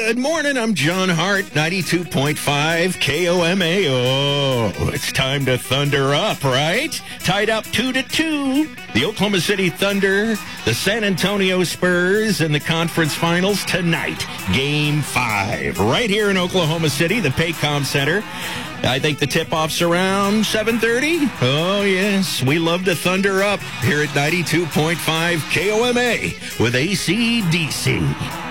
Good morning. I'm John Hart, 92.5 KOMA. Oh, it's time to thunder up, right? Tied up 2-2. The Oklahoma City Thunder, the San Antonio Spurs in the conference finals tonight. Game 5. Right here in Oklahoma City, the Paycom Center. I think the tip-off's around 7:30. Oh, yes. We love to thunder up here at 92.5 KOMA with AC/DC.